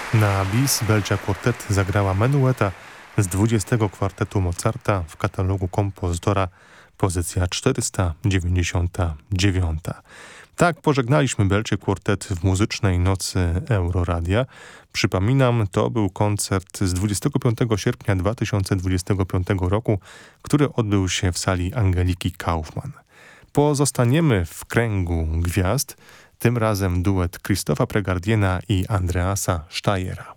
Na bis Belcia Quartet zagrała menueta z 20 kwartetu Mozarta w katalogu kompozytora, pozycja 499. Tak pożegnaliśmy Belcie Quartet w muzycznej nocy Euroradia. Przypominam, to był koncert z 25 sierpnia 2025 roku, który odbył się w sali Angeliki Kaufmann. Pozostaniemy w kręgu gwiazd, tym razem duet Christopha Pregardiena i Andreasa Steyera.